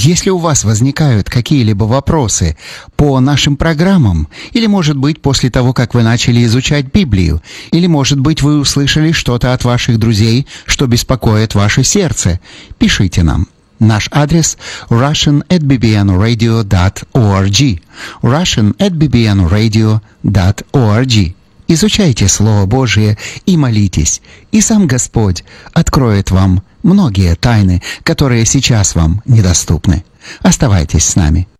Если у вас возникают какие-либо вопросы по нашим программам, или, может быть, после того, как вы начали изучать Библию, или, может быть, вы услышали что-то от ваших друзей, что беспокоит ваше сердце, пишите нам. Наш адрес russian@bbnradio.org. russian@bbnradio.org. Изучайте Слово Божие и молитесь, и сам Господь откроет вам многие тайны, которые сейчас вам недоступны. Оставайтесь с нами.